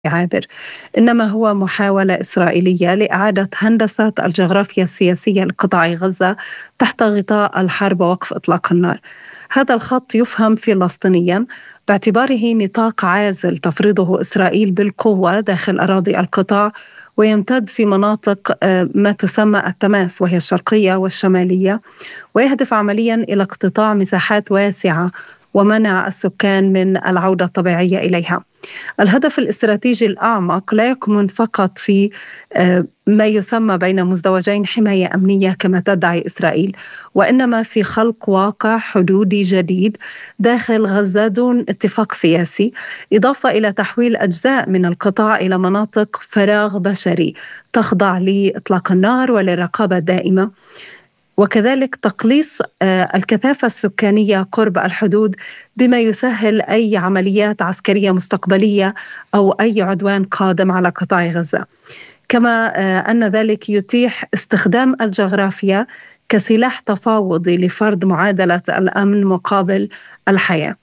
عابر، إنما هو محاولة إسرائيلية لإعادة هندسة الجغرافيا السياسية لقطاع غزة تحت غطاء الحرب ووقف إطلاق النار. هذا الخط يفهم فلسطينيا باعتباره نطاق عازل تفرضه إسرائيل بالقوة داخل أراضي القطاع، ويمتد في مناطق ما تسمى التماس، وهي الشرقية والشمالية، ويهدف عمليا إلى اقتطاع مساحات واسعة ومنع السكان من العودة الطبيعية إليها. الهدف الاستراتيجي الأعمق لا يكمن فقط في ما يسمى بين مزدوجين حماية أمنية كما تدعي إسرائيل، وإنما في خلق واقع حدودي جديد داخل غزة دون اتفاق سياسي، إضافة إلى تحويل أجزاء من القطاع إلى مناطق فراغ بشري تخضع لإطلاق النار وللرقابة الدائمة، وكذلك تقليص الكثافة السكانية قرب الحدود بما يسهل أي عمليات عسكرية مستقبلية أو أي عدوان قادم على قطاع غزة. كما أن ذلك يتيح استخدام الجغرافيا كسلاح تفاوضي لفرض معادلة الأمن مقابل الحياة،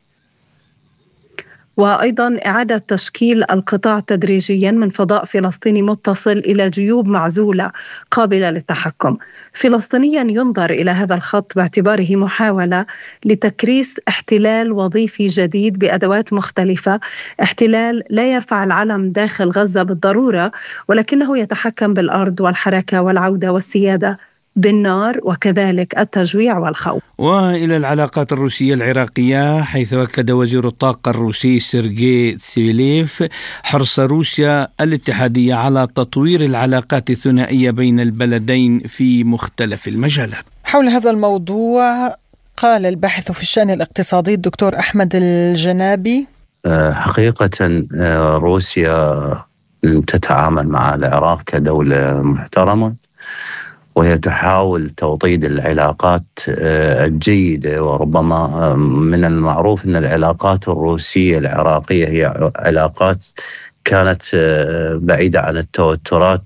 وأيضا إعادة تشكيل القطاع تدريجيا من فضاء فلسطيني متصل إلى جيوب معزولة قابلة للتحكم. فلسطينيا ينظر إلى هذا الخط باعتباره محاولة لتكريس احتلال وظيفي جديد بأدوات مختلفة، احتلال لا يرفع العلم داخل غزة بالضرورة، ولكنه يتحكم بالأرض والحركة والعودة والسيادة بالنار، وكذلك التجويع والخوف. وإلى العلاقات الروسية العراقية، حيث أكد وزير الطاقة الروسي سيرجي تسيليف حرص روسيا الاتحادية على تطوير العلاقات الثنائية بين البلدين في مختلف المجالات. حول هذا الموضوع قال الباحث في الشأن الاقتصادي الدكتور أحمد الجنابي: حقيقة روسيا تتعامل مع العراق كدولة محترمة، وهي تحاول توطيد العلاقات الجيدة، وربما من المعروف أن العلاقات الروسية العراقية هي علاقات كانت بعيدة عن التوترات،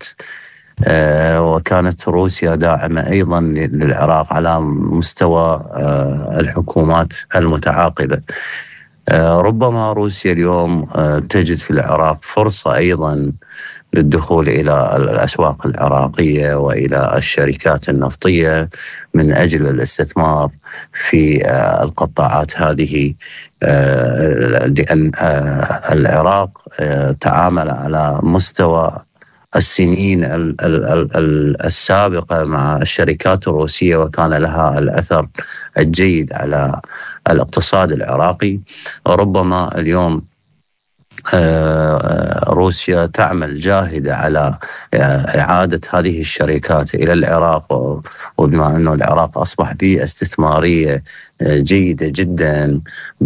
وكانت روسيا داعمة أيضا للعراق على مستوى الحكومات المتعاقبة. ربما روسيا اليوم تجد في العراق فرصة أيضا للدخول إلى الأسواق العراقية وإلى الشركات النفطية من أجل الاستثمار في القطاعات هذه، لأن العراق تعامل على مستوى السنين السابقة مع الشركات الروسية، وكان لها الأثر الجيد على الاقتصاد العراقي. ربما اليوم روسيا تعمل جاهدة على إعادة هذه الشركات إلى العراق، وبما أنه العراق أصبح بيئة استثمارية جيدة جدا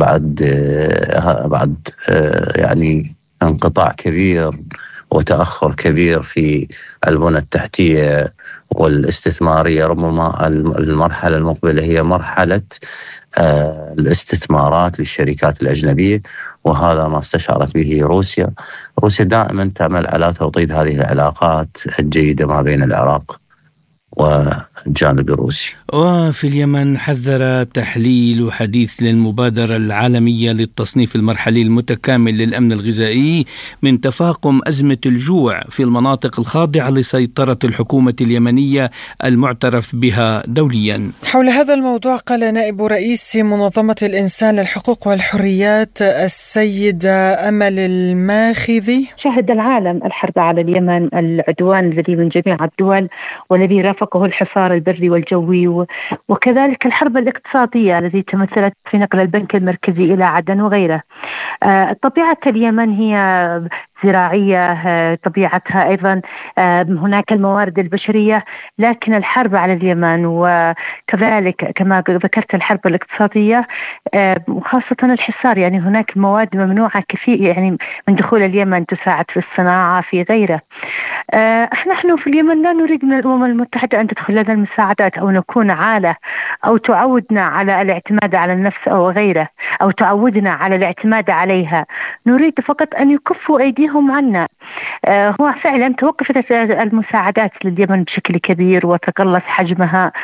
بعد يعني انقطاع كبير وتأخر كبير في البنى التحتية والاستثمارية. ربما المرحلة المقبلة هي مرحلة الاستثمارات للشركات الأجنبية، وهذا ما استشعرت به روسيا. روسيا دائما تعمل على توطيد هذه العلاقات الجيدة ما بين العراق والجانب الروسي. وفي اليمن حذر تحليل وحديث للمبادرة العالمية للتصنيف المرحلي المتكامل للأمن الغذائي من تفاقم أزمة الجوع في المناطق الخاضعة لسيطرة الحكومة اليمنية المعترف بها دوليا. حول هذا الموضوع قال نائب رئيس منظمة الإنسان للحقوق والحريات السيدة أمل الماخذي: شهد العالم الحرب على اليمن، العدوان الذي من جميع الدول والذي رافقه الحصار البري والجوي، وكذلك الحرب الاقتصادية التي تمثلت في نقل البنك المركزي إلى عدن وغيره. طبيعة اليمن هي زراعية، طبيعتها أيضا هناك الموارد البشرية، لكن الحرب على اليمن وكذلك كما ذكرت الحرب الاقتصادية وخاصة الحصار، يعني هناك مواد ممنوعة كثير يعني من دخول اليمن تساعد في الصناعة في غيره. نحن في اليمن لا نريد من الأمم المتحدة أن تدخل لنا المساعدات أو نكون عالة أو تعودنا على الاعتماد على النفس أو غيره، أو تعودنا على الاعتماد عليها. نريد فقط أن يكفوا أيديهم عنا. هو فعلا توقفت المساعدات لليمن بشكل كبير وتقلص حجمها،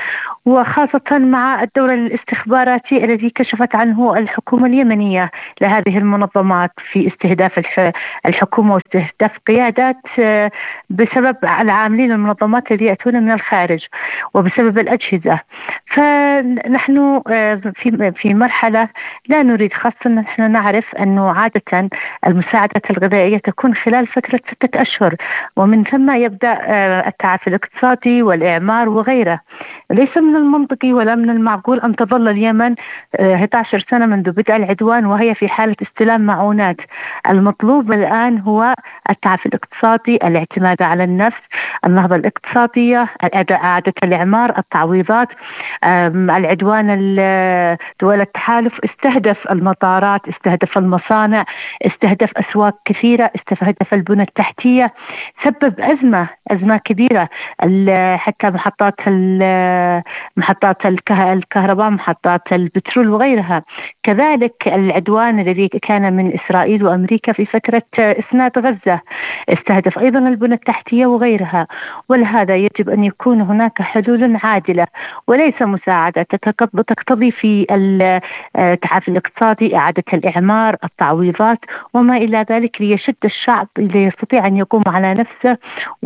وخاصة مع الدور الاستخباراتي الذي كشفت عنه الحكومة اليمنية لهذه المنظمات في استهداف الحكومة واستهداف قيادات بسبب العاملين المنظمات الذي يأتون من الخارج وبسبب الأجهزة. فنحن في مرحلة لا نريد، خاصة نحن نعرف أنه عادة المساعدات الغذائية تكون خلال فترة 6 أشهر، ومن ثم يبدأ التعافي الاقتصادي والإعمار وغيره. ليس من المنطقي ولا من المعقول أن تظل اليمن 11 سنة منذ بدء العدوان وهي في حالة استلام معونات. المطلوب الآن هو التعافي الاقتصادي، الاعتماد على النفس، النهضة الاقتصادية، إعادة الإعمار، التعويضات. العدوان دول التحالف استهدف المطارات، استهدف المصانع، استهدف أسواق كثيرة، استهدف البنى التحتية، سبب أزمة كبيرة، حتى محطات الكهرباء، محطات البترول وغيرها. كذلك العدوان الذي كان من إسرائيل وأمريكا في فترة إسناد غزة استهدف أيضا البنى التحتية وغيرها. ولهذا يجب أن يكون هناك حلول عادلة وليس مساعدة تقتضي في التعافي الاقتصادي إعادة الإعمار، التعويضات وما إلى ذلك، ليشد الشعب ليستطيع أن يقوم على نفسه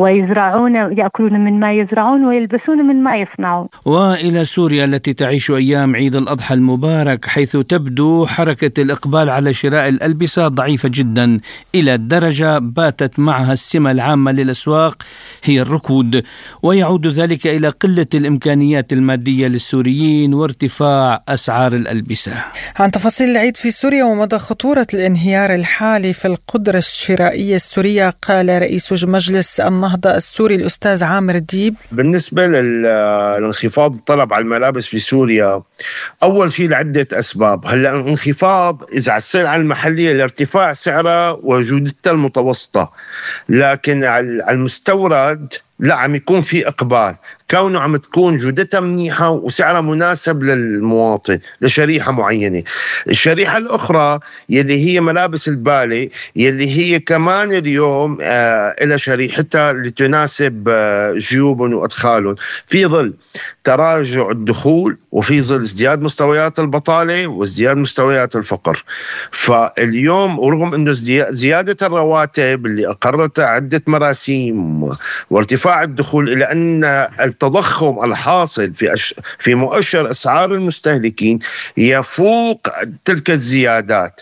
يأكلون من ما يزرعون ويلبسون من ما يصنعون. وإلى سوريا التي تعيش أيام عيد الأضحى المبارك، حيث تبدو حركة الإقبال على شراء الألبسة ضعيفة جدا إلى درجة باتت معها السمة العامة للأسواق هي الركود، ويعود ذلك إلى قلة الإمكانيات المادية للسوريين وارتفاع أسعار الألبسة. عن تفاصيل العيد في سوريا ومدى خطورة الانهيار الحالي في القدرة الشرائية السورية، قال رئيس مجلس النهضة السوري الأستاذ عامر ديب. بالنسبة للانخفاض الطلب على الملابس في سوريا، أول شيء لعدة أسباب. هلا الانخفاض إذا على السلع المحلية لارتفاع سعرها وجودتها المتوسطة، لكن على المستورد لا، عم يكون في إقبال كونه عم تكون جودتها منيحة وسعرها مناسب للمواطن لشريحة معينة. الشريحة الأخرى يلي هي ملابس البالة، يلي هي كمان اليوم إلى شريحتها اللي تناسب جيوبهم وأدخالهم، في ظل تراجع الدخول وفي ظل ازدياد مستويات البطالة وازدياد مستويات الفقر. فاليوم ورغم أنه زيادة الرواتب اللي أقرتها عدة مراسيم وارتفاع الدخول، إلى أن التضخم الحاصل في مؤشر أسعار المستهلكين يفوق تلك الزيادات،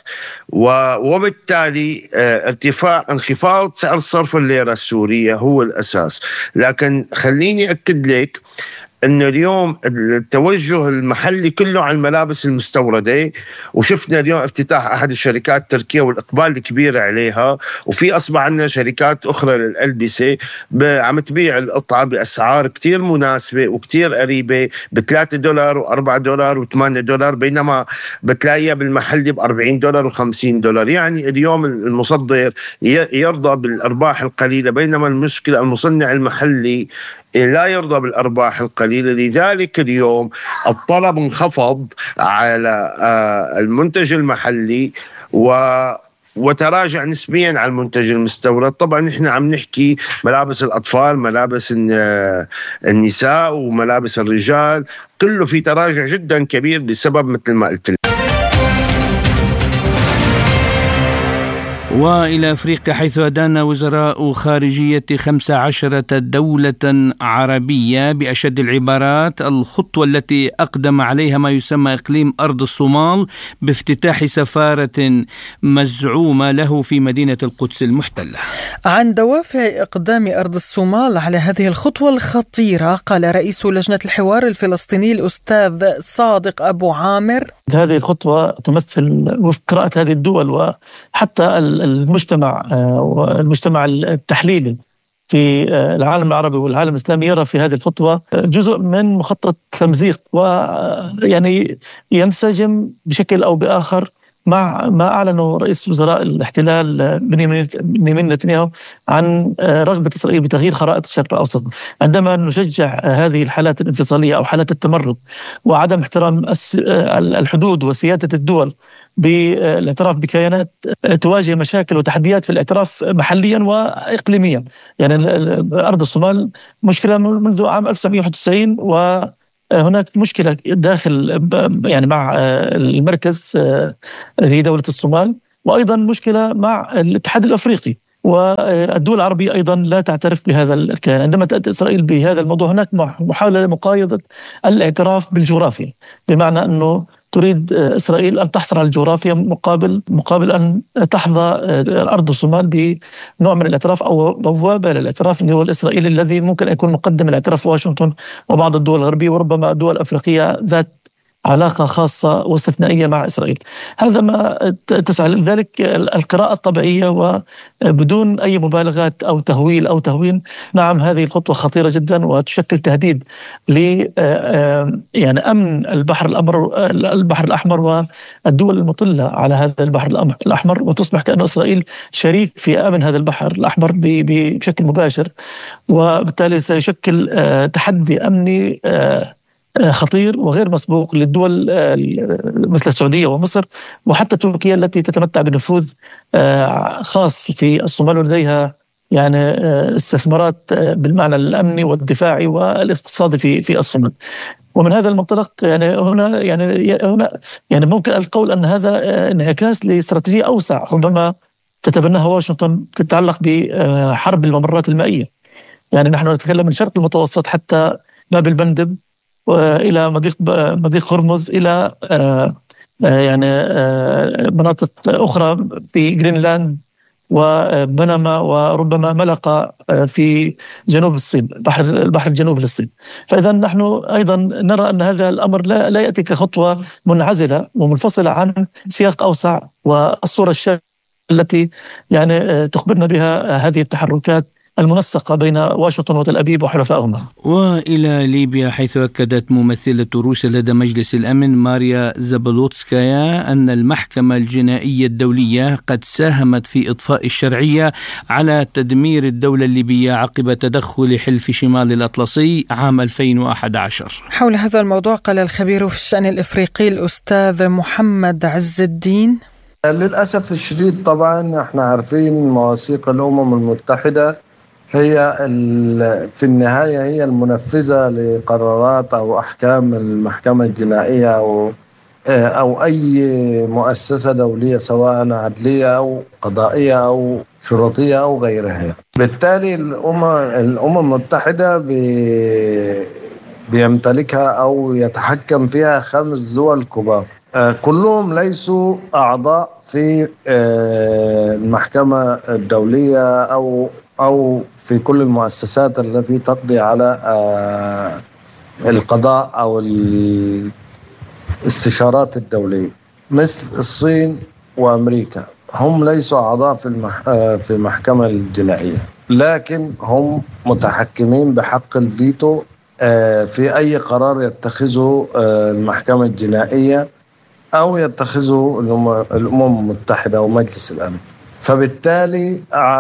وبالتالي انخفاض سعر صرف الليرة السورية هو الأساس. لكن خليني أكد لك أنه اليوم التوجه المحلي كله على الملابس المستوردة، وشفنا اليوم افتتاح أحد الشركات التركية والإقبال الكبير عليها، وفي أصبح عندنا شركات أخرى للألبسة عم تبيع القطعة بأسعار كتير مناسبة وكتير قريبة $3 $4 $8، بينما بتلاقيها بالمحلي $40 $50. يعني اليوم المصدر يرضى بالأرباح القليلة، بينما المشكلة المصنع المحلي لا يرضى بالأرباح القليلة. لذلك اليوم الطلب انخفض على المنتج المحلي وتراجع نسبيا على المنتج المستورد. طبعا نحن عم نحكي ملابس الأطفال، ملابس النساء وملابس الرجال، كله في تراجع جدا كبير بسبب مثل ما قلت. وإلى أفريقيا، حيث أدان وزراء خارجية 15 دولة عربية بأشد العبارات الخطوة التي أقدم عليها ما يسمى إقليم أرض الصومال بافتتاح سفارة مزعومة له في مدينة القدس المحتلة. عن دوافع إقدام أرض الصومال على هذه الخطوة الخطيرة، قال رئيس لجنة الحوار الفلسطيني الأستاذ صادق أبو عامر: هذه الخطوة تمثل وفق قراءة هذه الدول وحتى المجتمع التحليلي في العالم العربي والعالم الإسلامي يرى في هذه الخطوة جزء من مخطط تمزيق، ويعني ينسجم بشكل أو بآخر مع ما أعلنه رئيس وزراء الاحتلال بنيامين نتنياهو عن رغبة إسرائيل بتغيير خرائط الشرق الأوسط. عندما نشجع هذه الحالات الانفصالية أو حالات التمرد وعدم احترام الحدود وسيادة الدول بالاعتراف بكيانات تواجه مشاكل وتحديات في الاعتراف محليا وإقليميا. يعني أرض الصومال مشكلة منذ عام 1991 هناك مشكلة داخل يعني مع المركز هي دولة الصومال، وأيضا مشكلة مع الاتحاد الأفريقي والدول العربية أيضا لا تعترف بهذا الكيان. عندما تأتي إسرائيل بهذا الموضوع هناك محاولة لمقايضة الاعتراف بالجغرافيا، بمعنى أنه تريد إسرائيل أن تحصل على الجغرافيا مقابل أن تحظى أرض الصومال بنوع من الاعتراف أو بوابة للاعتراف اللي هو الإسرائيلي، الذي ممكن أن يكون مقدم الاعتراف واشنطن وبعض الدول الغربية وربما الدول الأفريقية ذات علاقة خاصة واستثنائية مع إسرائيل. هذا ما تسعى لذلك القراءة الطبيعية وبدون أي مبالغات أو تهويل أو تهوين. نعم، هذه الخطوة خطيرة جدا وتشكل تهديد ل يعني أمن البحر الأحمر والدول المطلة على هذا البحر الأحمر، وتصبح كأن إسرائيل شريك في أمن هذا البحر الأحمر بشكل مباشر، وبالتالي سيشكل تحدي أمني خطير وغير مسبوق للدول مثل السعودية ومصر وحتى تركيا التي تتمتع بنفوذ خاص في الصومال، ولديها يعني استثمارات بالمعنى الأمني والدفاعي والاقتصادي في الصومال. ومن هذا المنطلق يعني ممكن القول أن هذا انعكاس لاستراتيجية أوسع ربما تتبناها واشنطن تتعلق بحرب الممرات المائية. يعني نحن نتكلم من شرق المتوسط حتى باب المندب وإلى مضيق هرمز، إلى يعني مناطق أخرى في جرينلاند وبنما وربما ملقا في جنوب الصين، البحر الجنوبي للصين. فإذا نحن أيضا نرى أن هذا الأمر لا يأتي كخطوة منعزلة ومنفصلة عن سياق أوسع والصورة الشاملة التي يعني تخبرنا بها هذه التحركات المنسقة بين واشنطن وتل أبيب وحلفائهما. وإلى ليبيا، حيث أكدت ممثلة روسيا لدى مجلس الأمن ماريا زابلوتسكايا أن المحكمة الجنائية الدولية قد ساهمت في إضفاء الشرعية على تدمير الدولة الليبية عقب تدخل حلف شمال الأطلسي عام 2011. حول هذا الموضوع قال الخبير في الشأن الإفريقي الأستاذ محمد عز الدين: للأسف الشديد طبعا احنا عارفين مواثيق الأمم المتحدة هي في النهاية هي المنفذة لقرارات أو أحكام المحكمة الجنائية أو أي مؤسسة دولية سواء عدلية أو قضائية أو شرطية أو غيرها. بالتالي الأمم المتحدة بيمتلكها أو يتحكم فيها 5 دول كبار، كلهم ليسوا أعضاء في المحكمة الدولية أو في كل المؤسسات التي تقضي على القضاء أو الاستشارات الدولية، مثل الصين وأمريكا. هم ليسوا أعضاء في المحكمة الجنائية، لكن هم متحكمين بحق الفيتو في أي قرار يتخذه المحكمة الجنائية أو يتخذه الأمم المتحدة أو مجلس الأمن. فبالتالي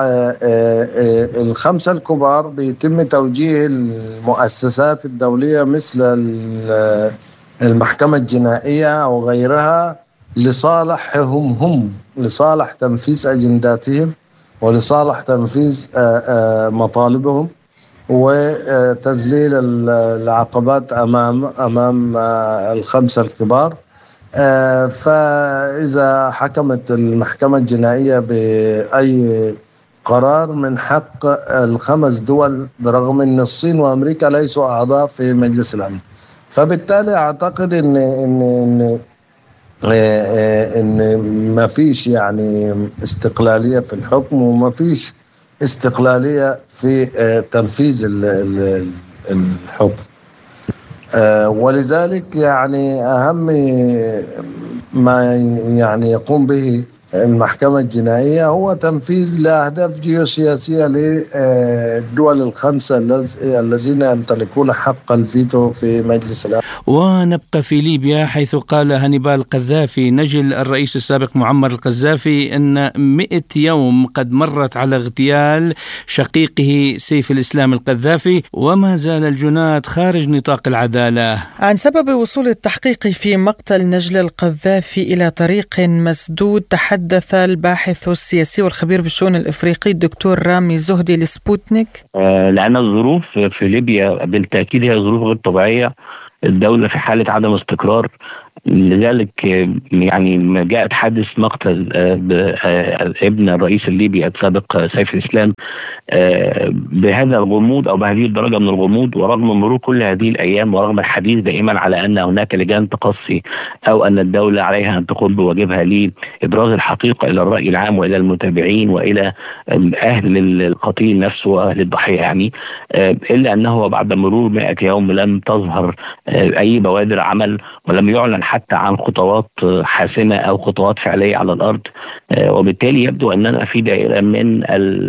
5 الكبار بيتم توجيه المؤسسات الدولية مثل المحكمة الجنائية أو غيرها لصالحهم هم، لصالح تنفيذ أجنداتهم ولصالح تنفيذ مطالبهم وتذليل العقبات أمام 5 الكبار. فإذا حكمت المحكمة الجنائية بأي قرار من حق 5 دول، برغم أن الصين وأمريكا ليسوا أعضاء في مجلس الأمن. فبالتالي أعتقد إن ما فيش يعني استقلالية في الحكم وما فيش استقلالية في تنفيذ الحكم. ولذلك يعني أهم ما يعني يقوم به المحكمة الجنائية هو تنفيذ لأهداف جيوسياسية للدول ال5 الذين يمتلكون حق الفيتو في مجلس الأمن. ونبقى في ليبيا، حيث قال هانيبال القذافي نجل الرئيس السابق معمر القذافي أن 100 يوم قد مرت على اغتيال شقيقه سيف الإسلام القذافي، وما زال الجنات خارج نطاق العدالة. عن سبب وصول التحقيق في مقتل نجل القذافي إلى طريق مسدود تحدث الباحث السياسي والخبير بالشؤون الإفريقي الدكتور رامي زهدي لسبوتنيك. لأن الظروف في ليبيا بالتأكيد هي ظروف غير طبيعية. الدولة في حالة عدم استقرار. لذلك يعني جاءت حادث مقتل ابن الرئيس الليبي السابق سيف الإسلام بهذا الغموض أو بهذه الدرجة من الغموض، ورغم مرور كل هذه الأيام ورغم الحديث دائما على أن هناك لجان تقصي أو أن الدولة عليها أن تقوم بواجبها لإبراز الحقيقة إلى الرأي العام وإلى المتابعين وإلى أهل القتيل نفسه وأهل الضحية يعني، إلا أنه بعد مرور 100 يوم لم تظهر أي بوادر عمل ولم يعلن حتى عن خطوات حاسمة أو خطوات فعلية على الأرض. وبالتالي يبدو أننا في دائرة من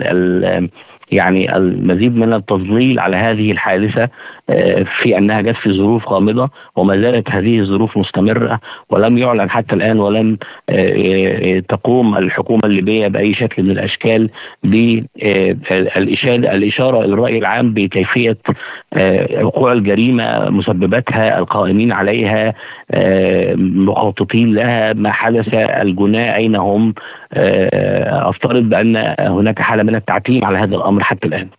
يعني المزيد من التضليل على هذه الحادثة في أنها جت في ظروف غامضة، وما زالت هذه الظروف مستمرة ولم يعلن حتى الآن، ولم تقوم الحكومة الليبية بأي شكل من الأشكال بالإشارة إلى الرأي العام بكيفية وقوع الجريمة، مسبباتها، القائمين عليها، مخططين لها، ما حدث، الجناة أين هم. أفترض بأن هناك حالة من التعتيم على هذا الأمر حتى الآن.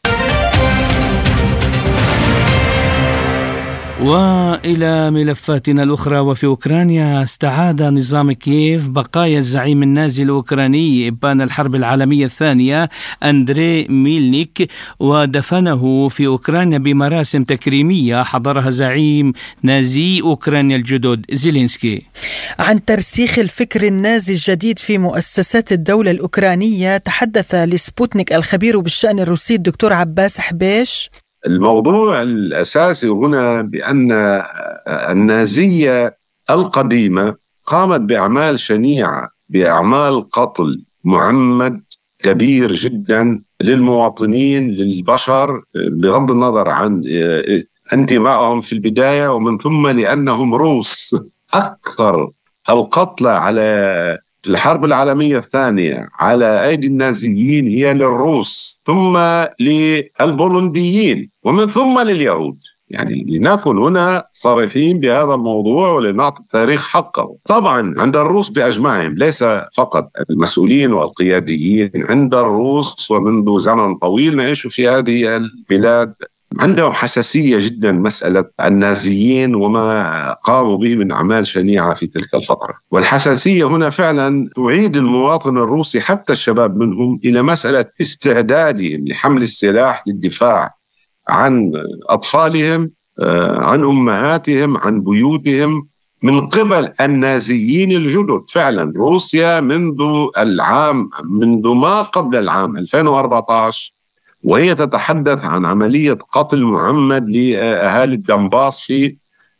وإلى ملفاتنا الأخرى. وفي أوكرانيا استعاد نظام كييف بقايا الزعيم النازي الأوكراني إبان الحرب العالمية الثانية أندري ميلنيك، ودفنه في أوكرانيا بمراسم تكريمية حضرها زعيم نازي أوكرانيا الجدد زيلينسكي. عن ترسيخ الفكر النازي الجديد في مؤسسات الدولة الأوكرانية تحدث لسبوتنيك الخبير بالشأن الروسي الدكتور عباس حبيش. الموضوع الأساسي هنا بأن النازية القديمة قامت بأعمال شنيعة، بأعمال قتل معمد كبير جدا للمواطنين، للبشر، بغض النظر عن انتمائهم في البداية، ومن ثم لأنهم روس. أكثر القتلى على الحرب العالمية الثانية على أيدي النازيين هي للروس، ثم للبولنديين، ومن ثم لليهود. يعني لنكن هنا صريحين بهذا الموضوع ولنعطي التاريخ حقه. طبعا عند الروس بأجمعهم، ليس فقط المسؤولين والقياديين، عند الروس ومنذ زمن طويل نعيش في هذه البلاد عندهم حساسية جدا مسألة النازيين وما قاموا به من أعمال شنيعة في تلك الفترة. والحساسية هنا فعلا تعيد المواطن الروسي حتى الشباب منهم إلى مسألة استعدادهم لحمل السلاح للدفاع عن أطفالهم، عن أمهاتهم، عن بيوتهم من قبل النازيين الجدد. فعلا روسيا منذ ما قبل العام 2014 وهي تتحدث عن عملية قتل معمد لأهالي الدنباس في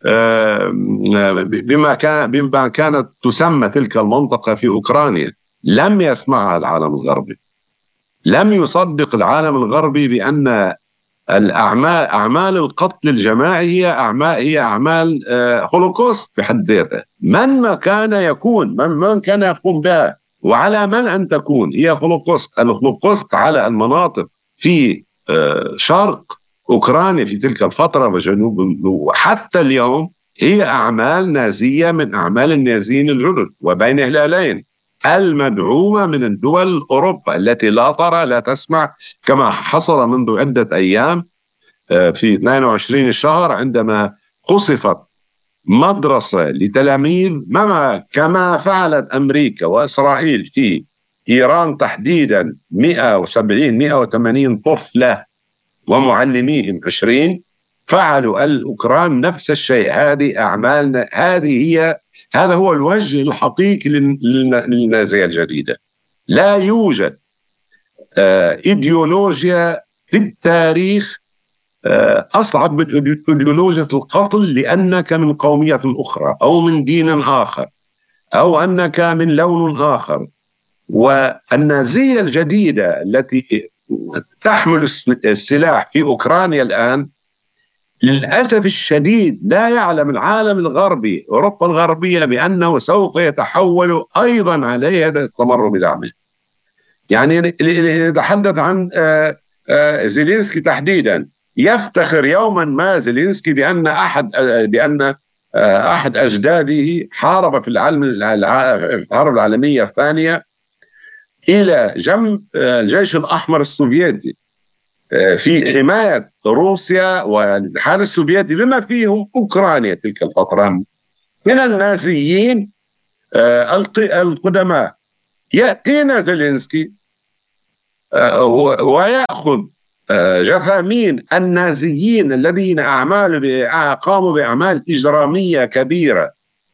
بما كانت تسمى تلك المنطقة في أوكرانيا. لم يسمعها العالم الغربي، لم يصدق العالم الغربي بأن أعمال القتل الجماعي هي أعمال هولوكوست في حد ذاتها. من كان يقوم بها وعلى من أن تكون هي هولوكوست. الهولوكوست على المناطق في شرق أوكرانيا في تلك الفترة وجنوب وحتى اليوم هي أعمال نازية من أعمال النازيين الجدد، وبين هلالين المدعومة من الدول أوروبا التي لا ترى لا تسمع، كما حصل منذ عدة أيام في 22 الشهر عندما قصفت مدرسة لتلاميذ كما فعلت أمريكا وإسرائيل في إيران تحديدا. 170-180 طفلة ومعلميهم 20 فعلوا الأوكران نفس الشيء. هذه أعمالنا، هذا هو الوجه الحقيقي للنازية الجديدة. لا يوجد إيديولوجيا في التاريخ أصعب من إيديولوجيا القتل لأنك من قومية أخرى أو من دين آخر أو أنك من لون آخر. والنازية الجديدة التي تحمل السلاح في أوكرانيا الآن للأسف الشديد لا يعلم العالم الغربي، أوروبا الغربية، بأنه سوف يتحول أيضا عليه هذا التمرد الأعمى. يعني نتحدث عن زيلينسكي تحديدا. يفتخر يوما ما زيلينسكي بأن أحد أجداده حارب في الحرب العالمية الثانية إلى جنب الجيش الأحمر السوفيتي، في حماية روسيا والاتحاد السوفيتي بما فيهم أوكرانيا تلك الفترة من النازيين القدماء. يأتينا زيلينسكي ويأخذ جثامين النازيين الذين قاموا بأعمال إجرامية كبيرة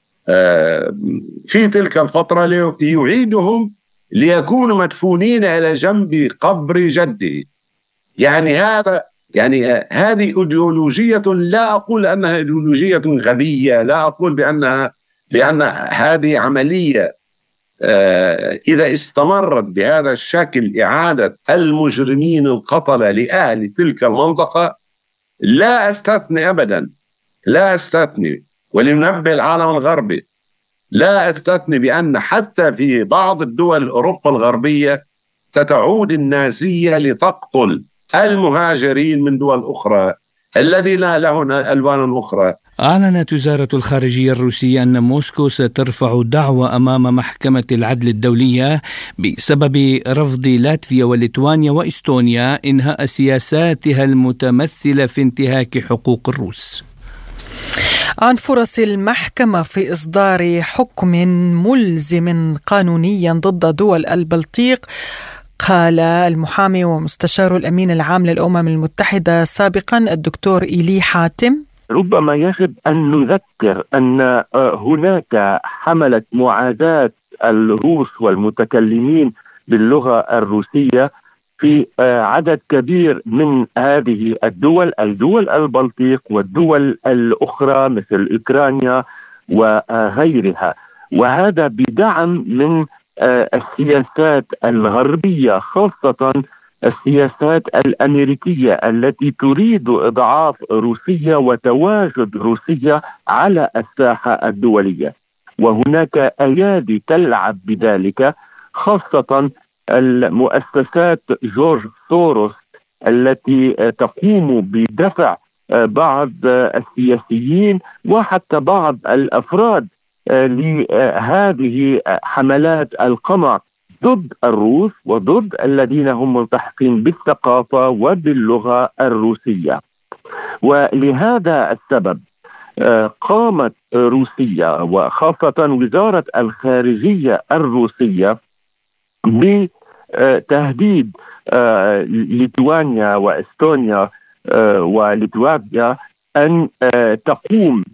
في تلك الفترة ليعيدهم ليكونوا مدفونين إلى جنب قبر جده. يعني هذه إيديولوجية، لا أقول أنها إيديولوجية غبية، لا أقول بأن هذه عملية إذا استمرت بهذا الشكل إعادة المجرمين القتلة لأهل تلك المنطقة، لا أستثني أبدا، لا أستثني ولننبه العالم الغربي، لا أستثني بأن حتى في بعض الدول أوروبا الغربية ستعود النازية لتقتل المهاجرين من دول أخرى الذين لهم ألوان أخرى. أعلنت وزارة الخارجية الروسية أن موسكو سترفع دعوى أمام محكمة العدل الدولية بسبب رفض لاتفيا وليتوانيا وإستونيا إنهاء سياساتها المتمثلة في انتهاك حقوق الروس. عن فرص المحكمة في إصدار حكم ملزم قانونيا ضد دول البلطيق، قال المحامي ومستشار الأمين العام للأمم المتحدة سابقا الدكتور إيلي حاتم: ربما يجب أن نذكر أن هناك حملة معاداة الروس والمتكلمين باللغة الروسية في عدد كبير من هذه الدول البلطيق والدول الأخرى مثل أوكرانيا وغيرها، وهذا بدعم من السياسات الغربية، خاصة السياسات الأمريكية التي تريد إضعاف روسيا وتواجد روسيا على الساحة الدولية. وهناك أيادي تلعب بذلك، خاصة المؤسسات جورج سوروس التي تقوم بدفع بعض السياسيين وحتى بعض الأفراد لهذه حملات القمع ضد الروس وضد الذين هم ملتحقين بالثقافة وباللغة الروسية. ولهذا السبب قامت روسيا وخاصة وزارة الخارجية الروسية بتهديد ليتوانيا وإستونيا وليتوانيا أن تقوم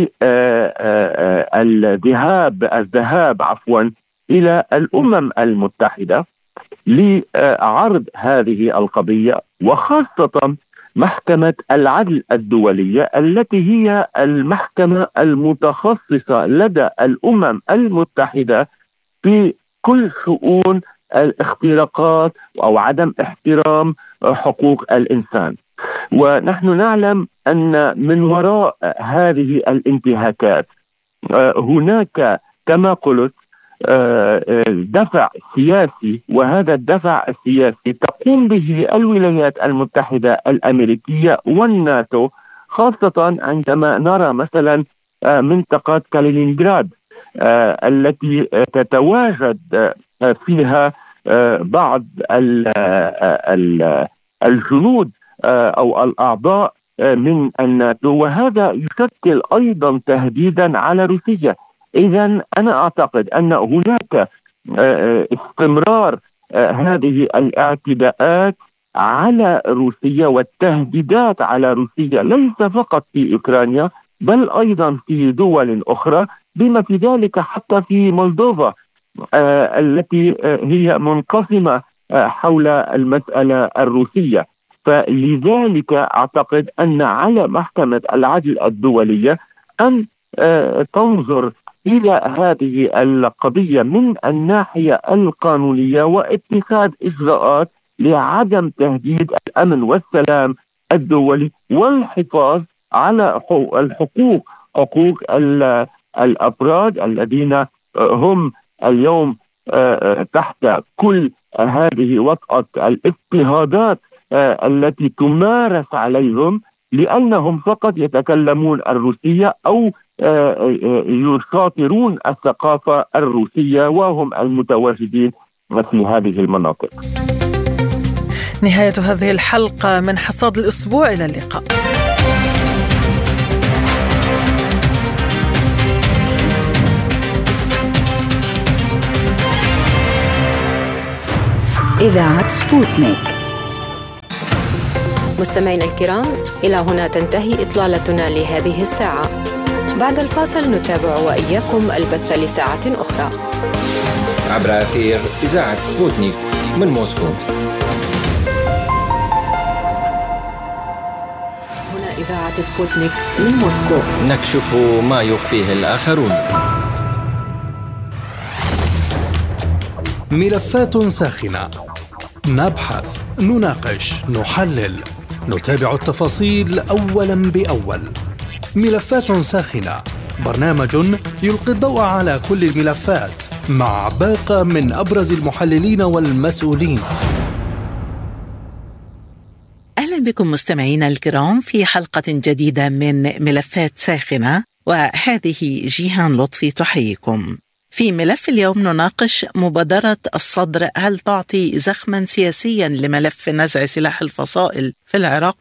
بالذهاب إلى الأمم المتحدة لعرض هذه القضية، وخاصة محكمة العدل الدولية التي هي المحكمة المتخصصة لدى الأمم المتحدة في كل شؤون الاختراقات أو عدم احترام حقوق الإنسان. ونحن نعلم أن من وراء هذه الانتهاكات هناك كما قلت دفع سياسي، وهذا الدفع السياسي تقوم به الولايات المتحدة الأمريكية والناتو، خاصة عندما نرى مثلا منطقة كالينينغراد التي تتواجد فيها بعض الجنود أو الأعضاء من الناتو، وهذا يشكل أيضا تهديدا على روسيا. إذن أنا أعتقد أن هناك استمرار هذه الاعتداءات على روسيا والتهديدات على روسيا ليس فقط في أوكرانيا بل أيضا في دول أخرى، بما في ذلك حتى في مولدوفا التي هي منقسمة حول المسألة الروسية. فلذلك أعتقد أن على محكمة العدل الدولية أن تنظر إلى هذه القضية من الناحية القانونية واتخاذ إجراءات لعدم تهديد الأمن والسلام الدولي والحفاظ على حقوق الأفراد الذين هم اليوم تحت كل هذه وطأة الاضطهادات التي تمارس عليهم لأنهم فقط يتكلمون الروسية أو يشاطرون الثقافة الروسية وهم المتواجدين في هذه المناطق. نهاية هذه الحلقة من حصاد الأسبوع، إلى اللقاء. إذاعة سبوتنيك. مستمعينا الكرام، إلى هنا تنتهي إطلالتنا لهذه الساعة. بعد الفاصل نتابع وإياكم البث لساعة أخرى عبر أثير إذاعة سبوتنيك من موسكو. هنا إذاعة سبوتنيك من موسكو، نكشف ما يخفيه الآخرون. ملفات ساخنة، نبحث، نناقش، نحلل، نتابع التفاصيل أولا بأول. ملفات ساخنة، برنامج يلقي الضوء على كل الملفات مع باقة من أبرز المحللين والمسؤولين. أهلا بكم مستمعينا الكرام في حلقة جديدة من ملفات ساخنة، وهذه جيهان لطفي تحييكم. في ملف اليوم نناقش مبادرة الصدر، هل تعطي زخما سياسيا لملف نزع سلاح الفصائل في العراق؟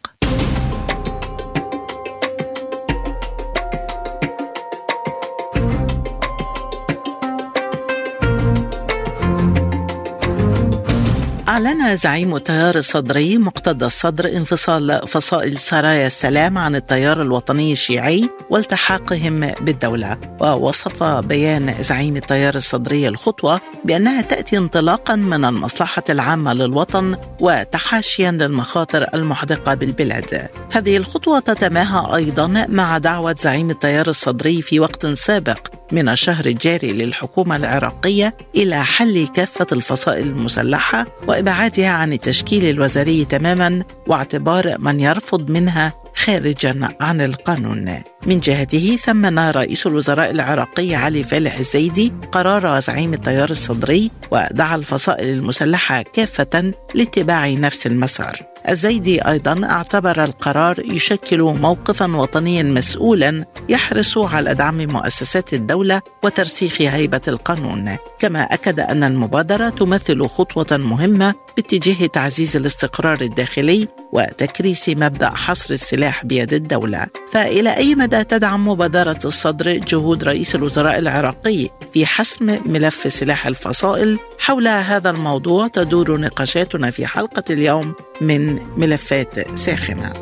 أعلن زعيم التيار الصدري مقتدى الصدر انفصال فصائل سرايا السلام عن التيار الوطني الشيعي والتحاقهم بالدولة، ووصف بيان زعيم التيار الصدري الخطوة بأنها تأتي انطلاقا من المصلحة العامة للوطن وتحاشيا للمخاطر المحدقة بالبلاد. هذه الخطوة تتماهى أيضا مع دعوة زعيم التيار الصدري في وقت سابق من الشهر الجاري للحكومة العراقية إلى حل كافة الفصائل المسلحة وإبعادها عن التشكيل الوزاري تماما، واعتبار من يرفض منها خارجا عن القانون. من جهته ثمن رئيس الوزراء العراقي علي فالح الزيدي قرار زعيم التيار الصدري ودعا الفصائل المسلحة كافة لاتباع نفس المسار. الزيدي أيضا اعتبر القرار يشكل موقفا وطنيا مسؤولا يحرص على دعم مؤسسات الدولة وترسيخ هيبة القانون، كما أكد أن المبادرة تمثل خطوة مهمة باتجاه تعزيز الاستقرار الداخلي وتكريس مبدأ حصر السلاح بيد الدولة. فإلى أي مدى تدعم مبادرة الصدر جهود رئيس الوزراء العراقي في حسم ملف سلاح الفصائل؟ حول هذا الموضوع تدور نقاشاتنا في حلقة اليوم من ملفات ساخنة.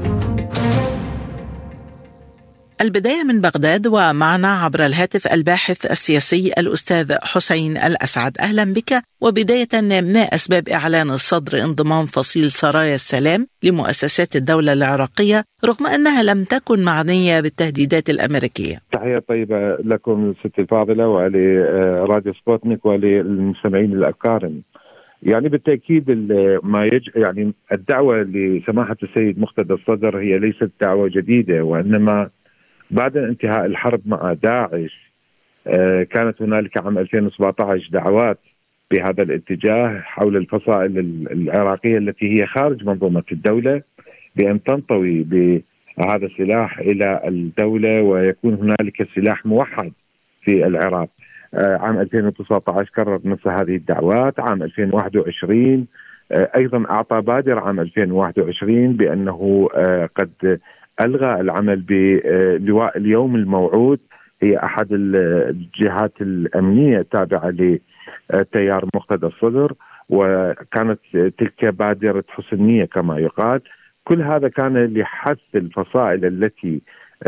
البداية من بغداد، ومعنا عبر الهاتف الباحث السياسي الأستاذ حسين الأسعد. أهلا بك. وبداية، ما أسباب إعلان الصدر انضمام فصيل سرايا السلام لمؤسسات الدولة العراقية رغم أنها لم تكن معنية بالتهديدات الأمريكية؟ تحية طيبة لكم ست الفاضلة ولراديو سبوتنيك وللمستمعين الأكارم. يعني بالتأكيد يعني الدعوة لسماحة السيد مقتدى الصدر هي ليست دعوة جديدة، وإنما بعد انتهاء الحرب مع داعش كانت هنالك عام 2017 دعوات بهذا الاتجاه حول الفصائل العراقية التي هي خارج منظومة الدولة بأن تنطوي بهذا السلاح إلى الدولة ويكون هنالك سلاح موحد في العراق. عام 2019 كرر نفس هذه الدعوات. عام 2021 أيضا أعطى بادر عام 2021 بأنه قد ألغى العمل بلواء اليوم الموعود، هي أحد الجهات الأمنية التابعة لتيار مقتدى الصدر، وكانت تلك بادرة حسن نية كما يقال. كل هذا كان لحث الفصائل التي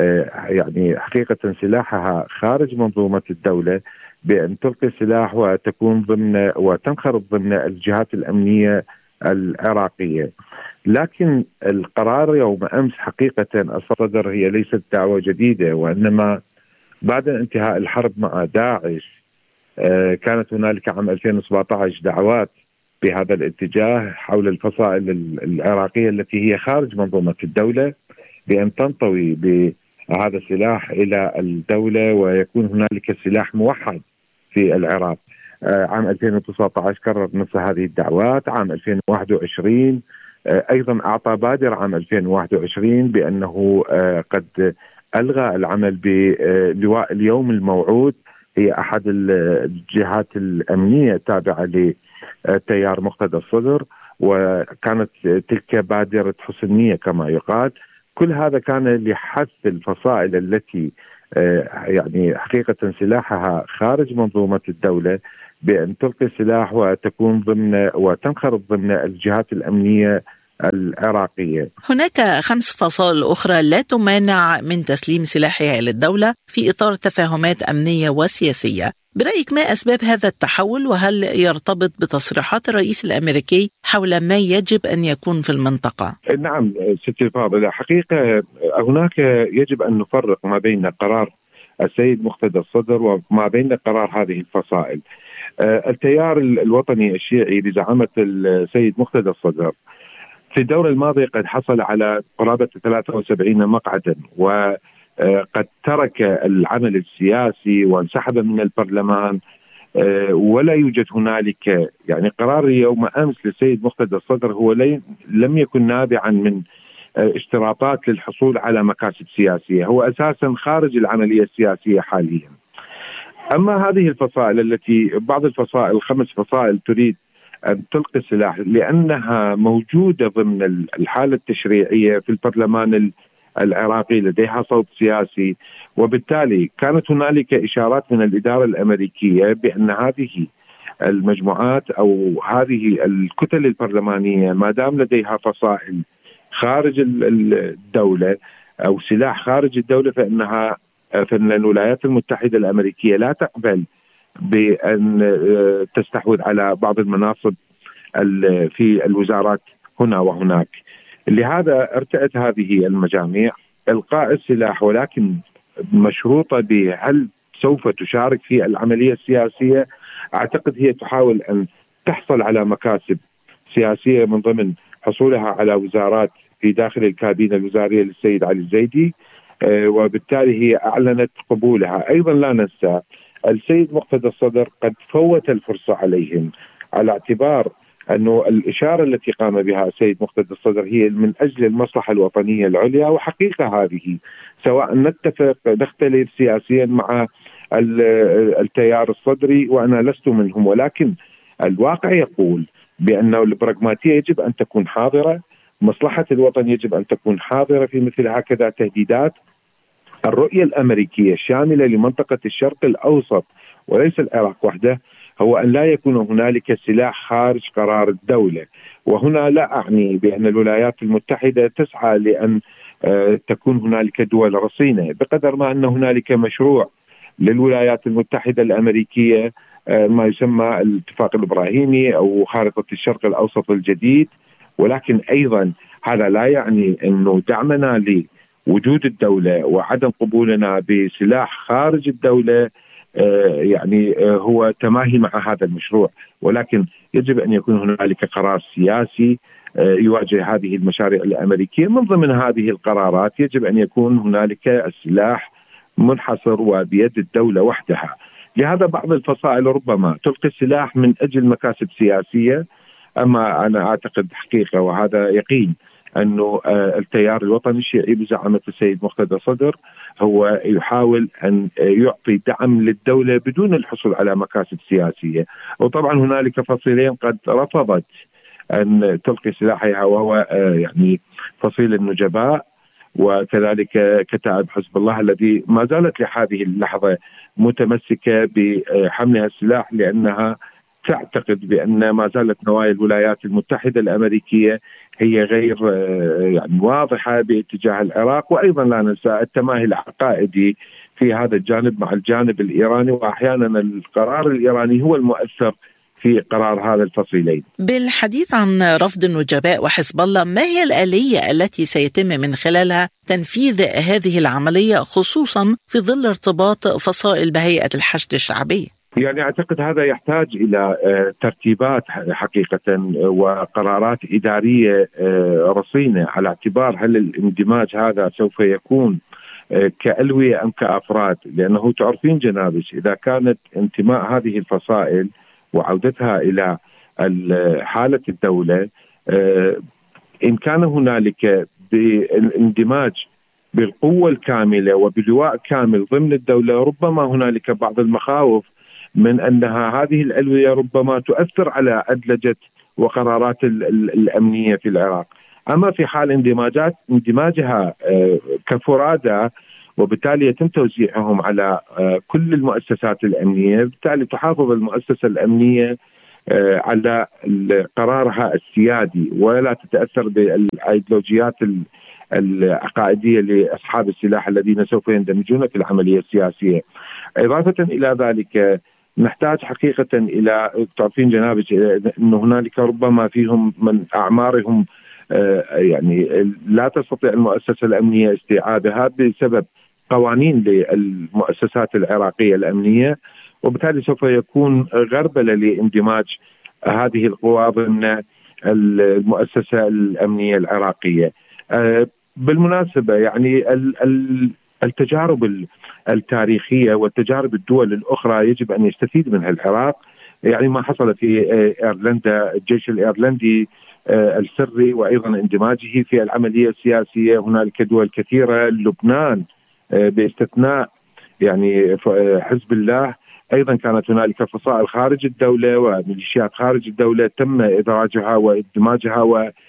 يعني حقيقة سلاحها خارج منظومة الدولة بأن تلقي السلاح وتكون وتنخرط ضمن الجهات الأمنية العراقية. لكن القرار يوم أمس حقيقة الصدر هي ليست دعوة جديدة، وإنما بعد انتهاء الحرب مع داعش كانت هنالك عام 2017 دعوات بهذا الاتجاه حول الفصائل العراقية التي هي خارج منظومة الدولة بأن تنطوي بهذا السلاح إلى الدولة ويكون هنالك سلاح موحد في العراق. عام 2019 كرر نفس هذه الدعوات. عام 2021 أيضا أعطى بادر عام 2021 بأنه قد ألغى العمل بلواء اليوم الموعود، هي أحد الجهات الأمنية التابعة لتيار مقتدى الصدر، وكانت تلك بادرة حسن نية كما يقال. كل هذا كان لحث الفصائل التي يعني حقيقة سلاحها خارج منظومة الدولة بأن تلقي السلاح وتكون ضمن وتنخرط ضمن الجهات الأمنية العراقية. هناك 5 فصائل أخرى لا تمانع من تسليم سلاحها للدولة في إطار تفاهمات أمنية وسياسية. برأيك ما أسباب هذا التحول، وهل يرتبط بتصريحات الرئيس الأمريكي حول ما يجب أن يكون في المنطقة؟ نعم ستي الفاضلة، حقيقة هناك يجب أن نفرق ما بين قرار السيد مقتدى الصدر وما بين قرار هذه الفصائل. التيار الوطني الشيعي بزعامة السيد مقتدى الصدر في الدورة الماضية قد حصل على قرابة 73 مقعدا، وقد ترك العمل السياسي وانسحب من البرلمان، ولا يوجد هنالك يعني قرار يوم أمس للسيد مقتدى الصدر هو لم يكن نابعا من اشتراطات للحصول على مكاسب سياسية، هو أساسا خارج العملية السياسية حاليا. أما هذه الفصائل التي بعض الفصائل 5 فصائل تريد أن تلقي السلاح لأنها موجودة ضمن الحالة التشريعية في البرلمان العراقي، لديها صوت سياسي، وبالتالي كانت هنالك إشارات من الإدارة الأمريكية بأن هذه المجموعات أو هذه الكتل البرلمانية ما دام لديها فصائل خارج الدولة أو سلاح خارج الدولة فإن الولايات المتحدة الأمريكية لا تقبل بأن تستحوذ على بعض المناصب في الوزارات هنا وهناك. لهذا ارتأت هذه المجاميع إلقاء السلاح، ولكن مشروطة بهل سوف تشارك في العملية السياسية. أعتقد هي تحاول أن تحصل على مكاسب سياسية من ضمن حصولها على وزارات في داخل الكابينة الوزارية للسيد علي الزيدي، وبالتالي هي أعلنت قبولها. أيضا لا ننسى السيد مقتدى الصدر قد فوت الفرصة عليهم، على اعتبار أنه الإشارة التي قام بها السيد مقتدى الصدر هي من أجل المصلحة الوطنية العليا، وحقيقة هذه سواء نتفق نختلف سياسيا مع التيار الصدري وأنا لست منهم، ولكن الواقع يقول بأن البراغماتية يجب أن تكون حاضرة، مصلحة الوطن يجب أن تكون حاضرة في مثل هكذا تهديدات. الرؤية الأمريكية الشاملة لمنطقة الشرق الأوسط وليس العراق وحده هو أن لا يكون هنالك سلاح خارج قرار الدولة. وهنا لا أعني بأن الولايات المتحدة تسعى لأن تكون هنالك دول رصينة، بقدر ما أن هنالك مشروع للولايات المتحدة الأمريكية ما يسمى الاتفاق الإبراهيمي أو خارطة الشرق الأوسط الجديد. ولكن أيضا هذا لا يعني أنه دعمنا لوجود الدولة وعدم قبولنا بسلاح خارج الدولة يعني هو تماهي مع هذا المشروع، ولكن يجب أن يكون هنالك قرار سياسي يواجه هذه المشاريع الأمريكية. من ضمن هذه القرارات يجب أن يكون هنالك السلاح منحصر وبيد الدولة وحدها. لهذا بعض الفصائل ربما تلقي السلاح من أجل مكاسب سياسية، أما أنا أعتقد حقيقة وهذا يقين أنه التيار الوطني الشيعي بزعامة السيد مقتدى الصدر هو يحاول أن يعطي دعم للدولة بدون الحصول على مكاسب سياسية. وطبعا هنالك فصيلين قد رفضت أن تلقي سلاحها، وهو يعني فصيل النجباء وكذلك كتائب حزب الله الذي ما زالت لهذه اللحظة متمسكة بحملها السلاح، لأنها تعتقد بأن ما زالت نوايا الولايات المتحدة الأمريكية هي غير يعني واضحة باتجاه العراق. وأيضا لا ننسى التماهي العقائدي في هذا الجانب مع الجانب الإيراني، وأحيانا القرار الإيراني هو المؤثر في قرار هذا الفصيلين. بالحديث عن رفض النجباء وحزب الله، ما هي الآلية التي سيتم من خلالها تنفيذ هذه العملية، خصوصا في ظل ارتباط فصائل بهيئة الحشد الشعبي؟ يعني أعتقد هذا يحتاج إلى ترتيبات حقيقة وقرارات إدارية رصينة، على اعتبار هل الاندماج هذا سوف يكون كألوية أم كأفراد. لأنه تعرفين جنابش إذا كانت انتماء هذه الفصائل وعودتها إلى حالة الدولة، إن كان هنالك بالاندماج بالقوة الكاملة وبلواء كامل ضمن الدولة، ربما هنالك بعض المخاوف من أنها هذه الألوية ربما تؤثر على أدلجة وقرارات الأمنية في العراق. أما في حال اندماجها كفرادى وبالتالي يتم توزيعهم على كل المؤسسات الأمنية، بالتالي تحافظ المؤسسة الأمنية على قرارها السيادي ولا تتأثر بالأيديولوجيات العقائدية لأصحاب السلاح الذين سوف يندمجون في العملية السياسية. إضافة إلى ذلك نحتاج حقيقة إلى تعرفين جنابك أن هنالك ربما فيهم من أعمارهم يعني لا تستطيع المؤسسة الأمنية استيعابها بسبب قوانين للمؤسسات العراقية الأمنية، وبالتالي سوف يكون غربلة لاندماج هذه القوى ضمن المؤسسة الأمنية العراقية. بالمناسبة يعني التجارب التاريخية والتجارب الدول الأخرى يجب أن يستفيد منها العراق. يعني ما حصل في إيرلندا، الجيش الإيرلندي السري وأيضا اندماجه في العملية السياسية. هنالك دول كثيرة، لبنان باستثناء يعني حزب الله، أيضا كانت هنالك فصائل خارج الدولة وميليشيات خارج الدولة تم إدراجها واندماجها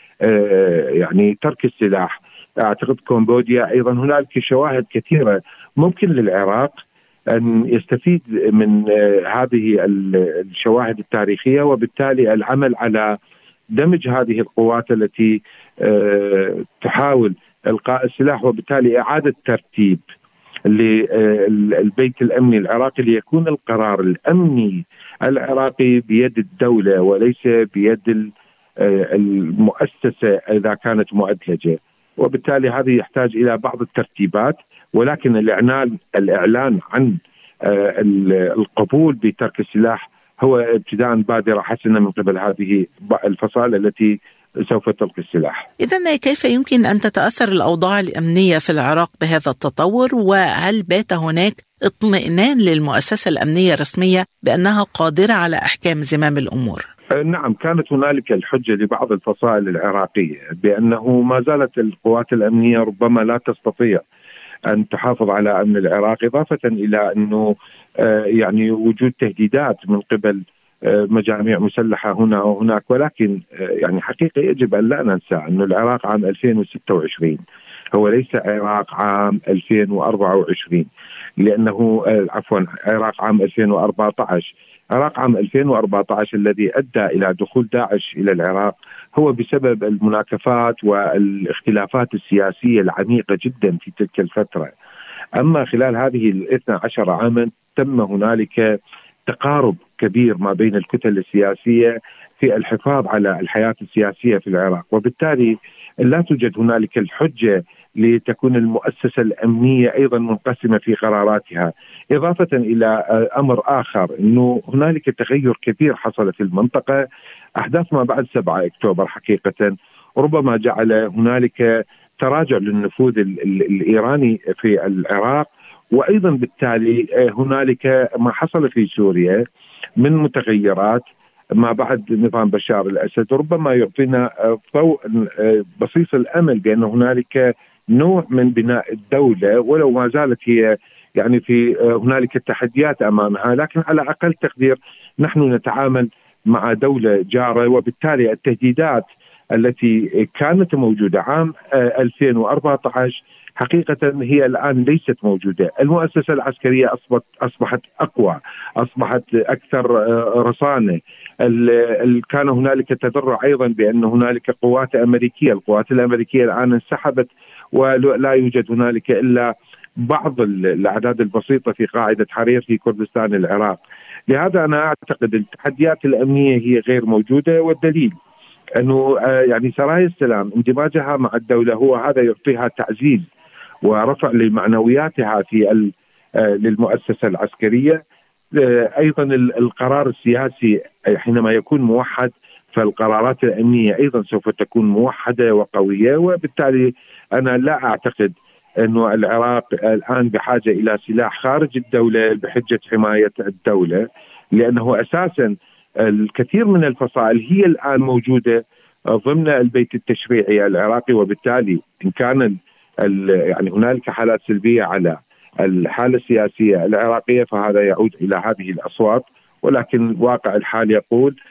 ويعني ترك السلاح. أعتقد كمبوديا أيضا هنالك شواهد كثيرة ممكن للعراق أن يستفيد من هذه الشواهد التاريخية، وبالتالي العمل على دمج هذه القوات التي تحاول إلقاء السلاح، وبالتالي إعادة ترتيب للبيت الأمني العراقي ليكون القرار الأمني العراقي بيد الدولة وليس بيد المؤسسة إذا كانت مؤدلجة. وبالتالي هذا يحتاج إلى بعض الترتيبات، ولكن الإعلان عن القبول بترك السلاح هو ابتداء بادرة حسنة من قبل هذه الفصائل التي سوف تلقي السلاح. إذن كيف يمكن أن تتأثر الأوضاع الأمنية في العراق بهذا التطور؟ وهل بات هناك اطمئنان للمؤسسة الأمنية الرسمية بأنها قادرة على إحكام زمام الأمور؟ نعم، كانت هنالك الحجة لبعض الفصائل العراقية بأنه ما زالت القوات الأمنية ربما لا تستطيع أن تحافظ على أمن العراق، إضافة إلى أنه يعني وجود تهديدات من قبل مجاميع مسلحة هنا وهناك. ولكن يعني حقيقة يجب أن لا ننسى أن العراق عام 2026 هو ليس عراق عام 2024، لأنه عراق عام 2014. عراق عام 2014 الذي أدى إلى دخول داعش إلى العراق هو بسبب المناكفات والاختلافات السياسية العميقة جدا في تلك الفترة. أما خلال هذه 12 عاما تم هنالك تقارب كبير ما بين الكتل السياسية في الحفاظ على الحياة السياسية في العراق، وبالتالي لا توجد هنالك الحجة لتكون المؤسسة الأمنية أيضا منقسمة في قراراتها. إضافة إلى أمر آخر، أنه هنالك تغير كبير حصل في المنطقة. أحداث ما بعد 7 أكتوبر حقيقة ربما جعل هنالك تراجع للنفوذ الإيراني في العراق، وأيضا بالتالي هنالك ما حصل في سوريا من متغيرات ما بعد نظام بشار الأسد ربما يعطينا ضوء بصيص الأمل بأن هنالك نوع من بناء الدولة، ولو ما زالت هي يعني في هنالك تحديات أمامها، لكن على أقل تقدير نحن نتعامل مع دولة جارة. وبالتالي التهديدات التي كانت موجودة عام 2014 حقيقة هي الآن ليست موجودة. المؤسسة العسكرية أصبحت أقوى، أصبحت أكثر رصانة. كان هنالك تذرع أيضا بأن هنالك قوات أمريكية، القوات الأمريكية الآن انسحبت ولا يوجد هنالك إلا بعض الأعداد البسيطة في قاعدة حرير في كردستان العراق. لهذا أنا أعتقد التحديات الأمنية هي غير موجودة، والدليل أنه يعني سرايا السلام اندماجها مع الدولة هو هذا يعطيها تعزيز ورفع لمعنوياتها في للمؤسسة العسكرية. أيضا القرار السياسي حينما يكون موحد فالقرارات الأمنية أيضا سوف تكون موحدة وقوية، وبالتالي أنا لا أعتقد أنه العراق الآن بحاجة إلى سلاح خارج الدولة بحجة حماية الدولة، لأنه أساسا الكثير من الفصائل هي الآن موجودة ضمن البيت التشريعي العراقي، وبالتالي إن كان يعني هنالك حالات سلبية على الحالة السياسية العراقية فهذا يعود إلى هذه الأصوات، ولكن الواقع الحال يقول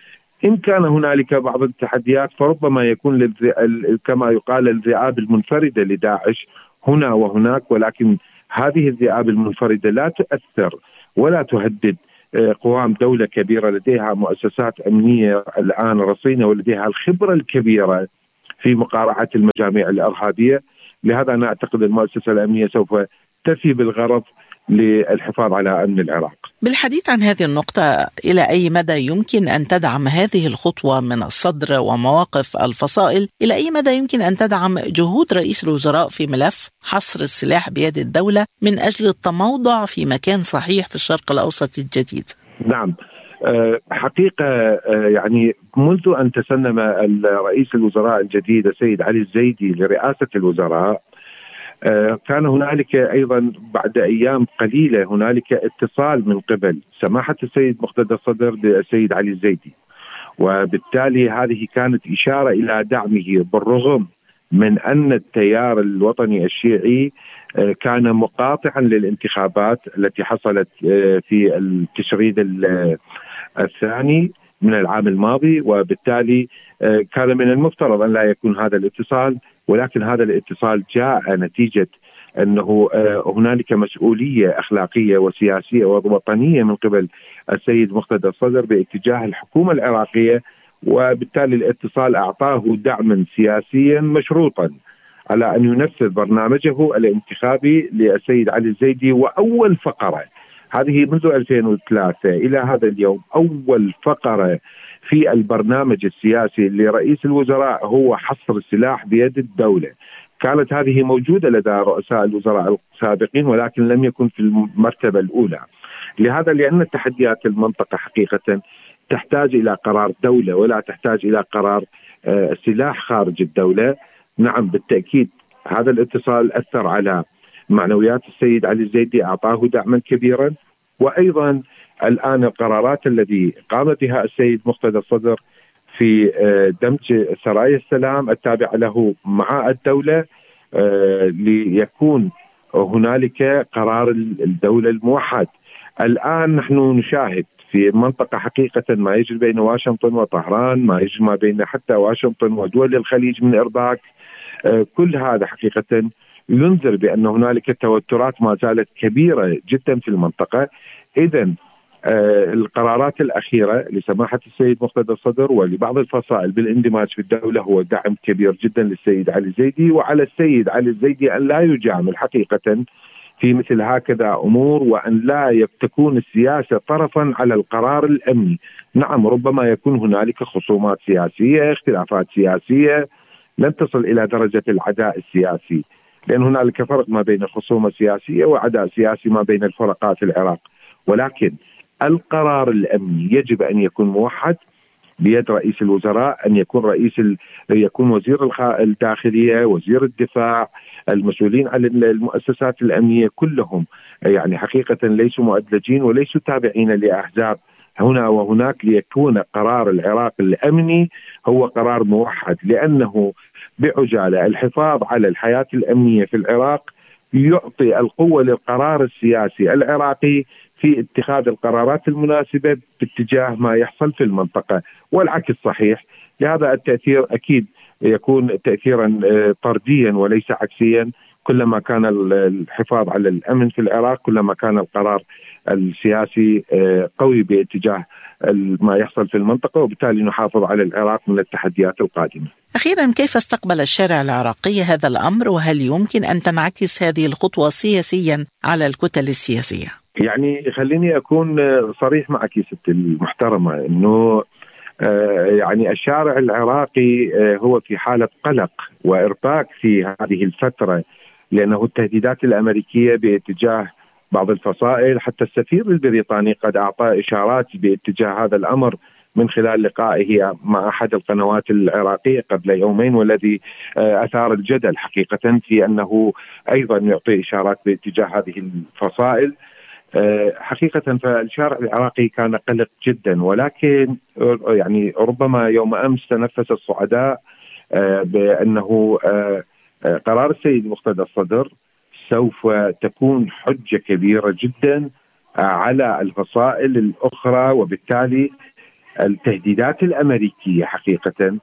إن كان هنالك بعض التحديات فربما يكون كما يقال الذئاب المنفردة لداعش هنا وهناك، ولكن هذه الذئاب المنفردة لا تؤثر ولا تهدد قوام دولة كبيرة لديها مؤسسات أمنية الآن رصينة ولديها الخبرة الكبيرة في مقارعة المجاميع الإرهابية. لهذا أنا أعتقد المؤسسة الأمنية سوف تفي بالغرض للحفاظ على أمن العراق. بالحديث عن هذه النقطة، إلى أي مدى يمكن أن تدعم هذه الخطوة من الصدر ومواقف الفصائل؟ إلى أي مدى يمكن أن تدعم جهود رئيس الوزراء في ملف حصر السلاح بيد الدولة من أجل التموضع في مكان صحيح في الشرق الأوسط الجديد؟ نعم، حقيقة يعني منذ أن تسنم رئيس الوزراء الجديد السيد علي الزيدي لرئاسة الوزراء كان هنالك أيضا بعد أيام قليلة هنالك اتصال من قبل سماحة السيد مقتدى الصدر بالسيد علي الزيدي، وبالتالي هذه كانت إشارة إلى دعمه بالرغم من أن التيار الوطني الشيعي كان مقاطعا للانتخابات التي حصلت في التشريد الثاني من العام الماضي، وبالتالي كان من المفترض أن لا يكون هذا الاتصال، ولكن هذا الاتصال جاء نتيجة أنه هنالك مسؤولية أخلاقية وسياسية ووطنية من قبل السيد مقتدى الصدر باتجاه الحكومة العراقية، وبالتالي الاتصال أعطاه دعما سياسيا مشروطا على أن ينفذ برنامجه الانتخابي للسيد علي الزيدي. وأول فقرة هذه منذ 2003 إلى هذا اليوم، أول فقرة في البرنامج السياسي لرئيس الوزراء هو حصر السلاح بيد الدولة. كانت هذه موجودة لدى رؤساء الوزراء السابقين ولكن لم يكن في المرتبة الأولى. لهذا لأن تحديات المنطقة حقيقة تحتاج إلى قرار دولة ولا تحتاج إلى قرار سلاح خارج الدولة. نعم بالتأكيد هذا الاتصال أثر على معنويات السيد علي الزيدي، أعطاه دعما كبيرا، وأيضا الآن القرارات التي قام بها السيد مقتدى الصدر في دمج سرايا السلام التابعة له مع الدولة ليكون هنالك قرار الدولة الموحد. الآن نحن نشاهد في المنطقة حقيقة ما يجري بين واشنطن وطهران، ما يجري ما بين حتى واشنطن ودول الخليج من إرباك، كل هذا حقيقة ينذر بأن هنالك توترات ما زالت كبيرة جدا في المنطقة. إذن القرارات الأخيرة لسماحة السيد مقتدى الصدر ولبعض الفصائل بالاندماج في الدولة هو دعم كبير جدا للسيد علي الزيدي، وعلى السيد علي الزيدي أن لا يجامل حقيقة في مثل هكذا أمور، وأن لا تكون السياسة طرفا على القرار الأمني. نعم ربما يكون هنالك خصومات سياسية، اختلافات سياسية لن تصل إلى درجة العداء السياسي، لأن هنالك فرق ما بين الخصومة السياسية وعداء سياسي ما بين الفرقات في العراق، ولكن القرار الأمني يجب أن يكون موحد بيد رئيس الوزراء، أن يكون وزير الداخلية، وزير الدفاع، المسؤولين عن المؤسسات الأمنية كلهم يعني حقيقة ليسوا مؤدلجين وليسوا تابعين لأحزاب هنا وهناك، ليكون قرار العراق الأمني هو قرار موحد، لأنه بعجالة الحفاظ على الحياة الأمنية في العراق يعطي القوة للقرار السياسي العراقي في اتخاذ القرارات المناسبة باتجاه ما يحصل في المنطقة، والعكس صحيح. لهذا التأثير أكيد يكون تأثيرا طرديا وليس عكسيا. كلما كان الحفاظ على الأمن في العراق كلما كان القرار السياسي قوي باتجاه ما يحصل في المنطقة، وبالتالي نحافظ على العراق من التحديات القادمة. أخيرا، كيف استقبل الشارع العراقي هذا الأمر، وهل يمكن أن تنعكس هذه الخطوة سياسيا على الكتل السياسية؟ يعني خليني أكون صريح معك ست المحترمة، أنه يعني الشارع العراقي هو في حالة قلق وإرباك في هذه الفترة، لأنه التهديدات الأمريكية باتجاه بعض الفصائل، حتى السفير البريطاني قد أعطى إشارات باتجاه هذا الأمر من خلال لقائه مع أحد القنوات العراقية قبل يومين، والذي أثار الجدل حقيقة في أنه أيضا يعطي إشارات باتجاه هذه الفصائل. حقيقة فالشارع العراقي كان قلق جدا، ولكن يعني ربما يوم أمس تنفس الصعداء بأنه قرار السيد مقتدى الصدر سوف تكون حجة كبيرة جدا على الفصائل الأخرى، وبالتالي التهديدات الأمريكية حقيقة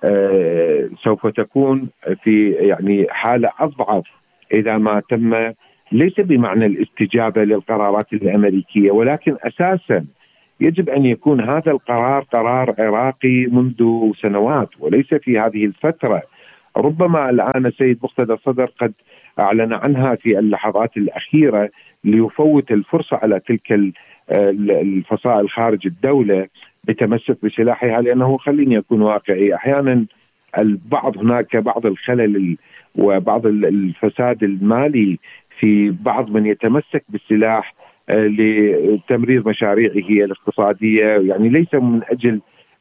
سوف تكون في يعني حالة أضعف إذا ما تم، ليس بمعنى الاستجابة للقرارات الأمريكية، ولكن أساسا يجب أن يكون هذا القرار قرار عراقي منذ سنوات وليس في هذه الفترة. ربما الآن السيد مقتدى الصدر قد أعلن عنها في اللحظات الأخيرة ليفوت الفرصة على تلك الفصائل خارج الدولة بتمسك بسلاحها، لأنه خليني أكون واقعي، أحيانا هناك بعض الخلل وبعض الفساد المالي في بعض من يتمسك بالسلاح لتمرير مشاريعه الاقتصادية، يعني ليس من أجل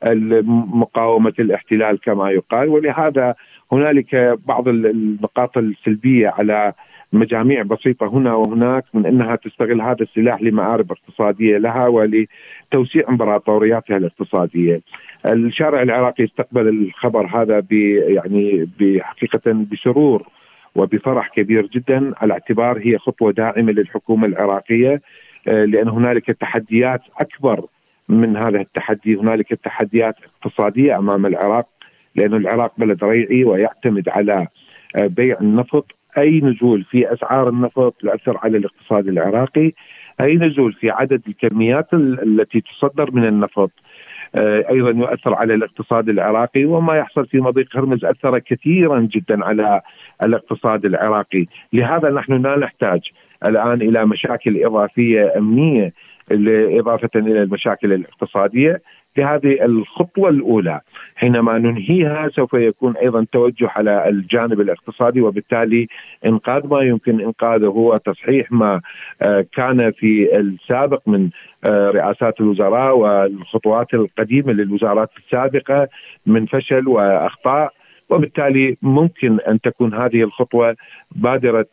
مقاومة الاحتلال كما يقال. ولهذا هنالك بعض النقاط السلبية على مجاميع بسيطة هنا وهناك من أنها تستغل هذا السلاح لمآرب اقتصادية لها ولتوسيع امبراطورياتها الاقتصادية. الشارع العراقي استقبل الخبر هذا يعني بحقيقة بسرور وبفرح كبير جدا، على اعتبار هي خطوة داعمة للحكومة العراقية، لأن هنالك تحديات أكبر من هذا التحدي. هنالك تحديات اقتصادية أمام العراق، لأن العراق بلد ريعي ويعتمد على بيع النفط. أي نزول في أسعار النفط يؤثر على الاقتصاد العراقي، أي نزول في عدد الكميات التي تصدر من النفط أيضا يؤثر على الاقتصاد العراقي. وما يحصل في مضيق هرمز أثر كثيرا جدا على الاقتصاد العراقي. لهذا نحن لا نحتاج الآن إلى مشاكل إضافية أمنية إضافة إلى المشاكل الاقتصادية. لهذه الخطوة الأولى حينما ننهيها سوف يكون أيضا توجه على الجانب الاقتصادي، وبالتالي إنقاذ ما يمكن إنقاذه وتصحيح ما كان في السابق من رئاسات الوزراء والخطوات القديمة للوزارات السابقة من فشل وأخطاء. وبالتالي ممكن أن تكون هذه الخطوة بادرة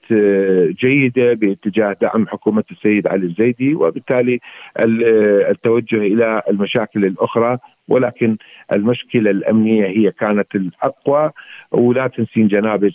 جيدة باتجاه دعم حكومة السيد علي الزيدي، وبالتالي التوجه إلى المشاكل الأخرى. ولكن المشكلة الأمنية هي كانت الأقوى. ولا تنسين جنابك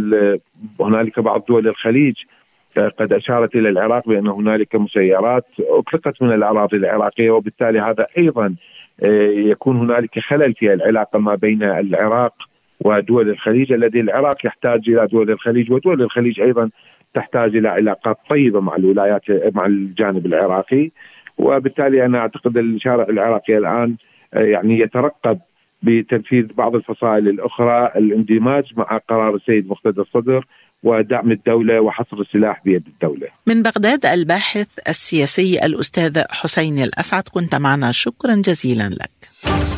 هنالك بعض دول الخليج قد أشارت إلى العراق بأن هنالك مسيرات أطلقت من الأراضي العراقية، وبالتالي هذا أيضا يكون هنالك خلل في العلاقة ما بين العراق ودول الخليج، الذي العراق يحتاج إلى دول الخليج، ودول الخليج أيضا تحتاج إلى علاقات طيبة مع الولايات مع الجانب العراقي. وبالتالي أنا أعتقد الشارع العراقي الآن يعني يترقب بتنفيذ بعض الفصائل الأخرى الاندماج مع قرار السيد مقتدى الصدر ودعم الدولة وحصر السلاح بيد الدولة. من بغداد الباحث السياسي الأستاذ حسين الأسعد، كنت معنا، شكرا جزيلا لك.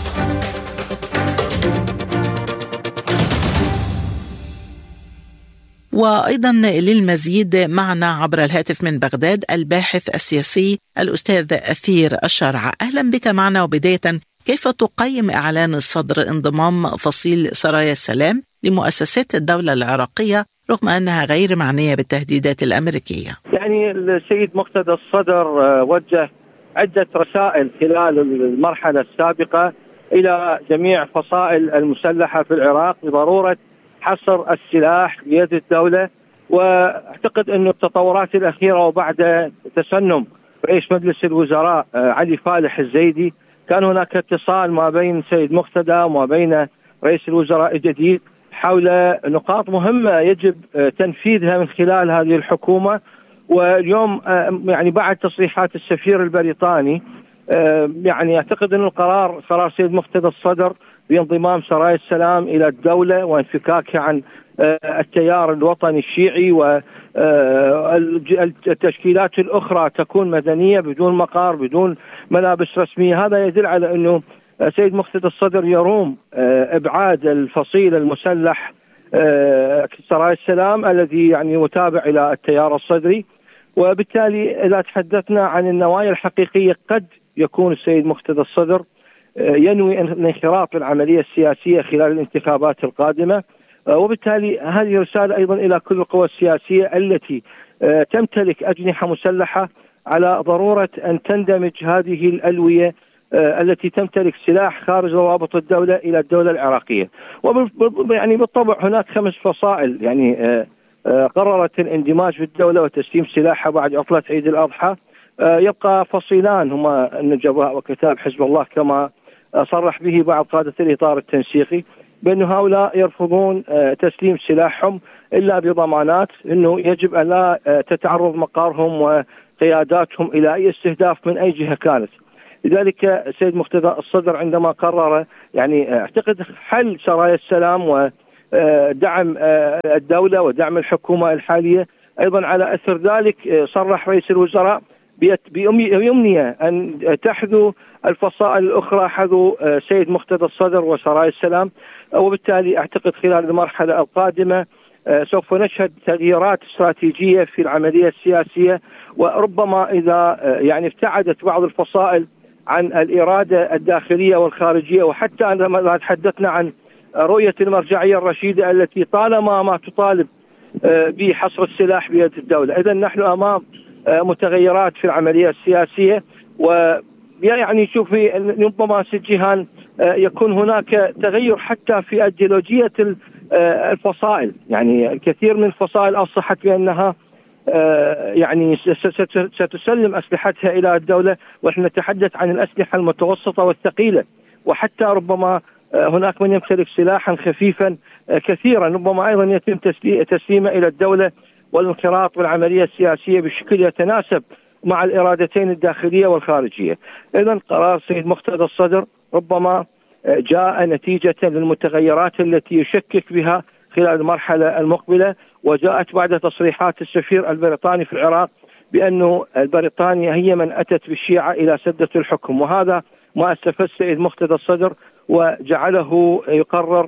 وأيضا للمزيد معنا عبر الهاتف من بغداد الباحث السياسي الأستاذ أثير الشرع. أهلا بك معنا. وبداية، كيف تقيم إعلان الصدر انضمام فصيل سرايا السلام لمؤسسات الدولة العراقية رغم أنها غير معنية بالتهديدات الأمريكية؟ يعني السيد مقتدى الصدر وجه عدة رسائل خلال المرحلة السابقة إلى جميع فصائل المسلحة في العراق بضرورة حصر السلاح بيد الدولة. واعتقد أن التطورات الأخيرة وبعد تسنم رئيس مجلس الوزراء علي فالح الزيدي كان هناك اتصال ما بين سيد مقتدى وما بين رئيس الوزراء الجديد حول نقاط مهمة يجب تنفيذها من خلال هذه الحكومة. واليوم يعني بعد تصريحات السفير البريطاني يعني أعتقد أن قرار سيد مقتدى الصدر بانضمام سرايا السلام إلى الدولة وانفكاكها عن التيار الوطني الشيعي والتشكيلات الأخرى تكون مدنية بدون مقار بدون ملابس رسمية. هذا يدل على أنه سيد مقتدى الصدر يروم إبعاد الفصيل المسلح سرايا السلام الذي يعني متابع إلى التيار الصدري. وبالتالي إذا تحدثنا عن النوايا الحقيقية قد يكون السيد مقتدى الصدر ينوي الانخراط بالعملية السياسية خلال الانتخابات القادمة. وبالتالي هذه رسالة أيضا إلى كل القوى السياسية التي تمتلك أجنحة مسلحة على ضرورة أن تندمج هذه الألوية التي تمتلك سلاح خارج روابط الدولة إلى الدولة العراقية. يعني بالطبع هناك 5 فصائل يعني قررت الاندماج في الدولة وتسليم سلاحها بعد عطلة عيد الأضحى. يبقى فصيلان هما النجباء وكتاب حزب الله كما صرح به بعض قادة الإطار التنسيقي بأن هؤلاء يرفضون تسليم سلاحهم إلا بضمانات أنه يجب أن لا تتعرض مقارهم وقياداتهم إلى أي استهداف من أي جهة كانت. لذلك السيد مقتدى الصدر عندما قرر يعني أعتقد حل سرايا السلام ودعم الدولة ودعم الحكومة الحالية، أيضا على أثر ذلك صرح رئيس الوزراء بأمنية أن تحذو الفصائل الأخرى حذو سيد مقتدى الصدر وسرايا السلام، وبالتالي أعتقد خلال المرحلة القادمة سوف نشهد تغييرات استراتيجية في العملية السياسية، وربما إذا يعني ابتعدت بعض الفصائل عن الإرادة الداخلية والخارجية، وحتى عندما تحدثنا عن رؤية المرجعية الرشيدة التي طالما ما تطالب بحصر السلاح بيد الدولة. إذن نحن أمام متغيرات في العملية السياسية، ويعني شوفي ربما سجهان يكون هناك تغير حتى في أيديولوجية الفصائل. يعني الكثير من الفصائل أصحت بأنها يعني ستسلم أسلحتها إلى الدولة، ونحن نتحدث عن الأسلحة المتوسطة والثقيلة، وحتى ربما هناك من يمتلك سلاحا خفيفا كثيرا ربما أيضا يتم تسليمه إلى الدولة، والانخراط بالعملية السياسية بشكل يتناسب مع الإرادتين الداخلية والخارجية. إذن قرار سيد مقتدى الصدر ربما جاء نتيجة للمتغيرات التي يشكك بها خلال المرحلة المقبلة، وجاءت بعد تصريحات السفير البريطاني في العراق بأنه بريطانيا هي من أتت بالشيعة إلى سدة الحكم، وهذا ما استفز سيد مقتدى الصدر وجعله يقرر